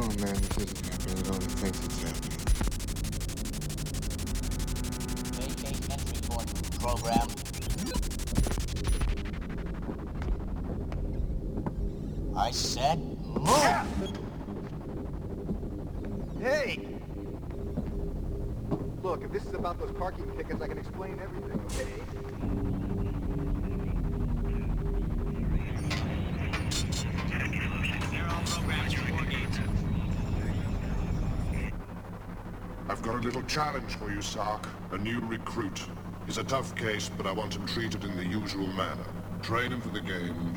man, this isn't happening. It only thinks it's happening. Vacate entry point program. I said move! Hey! Look, if this is about those parking tickets, I can explain everything, okay? I've got a little challenge for you, Sark. A new recruit. He's a tough case, but I want him treated in the usual manner. Train him for the game,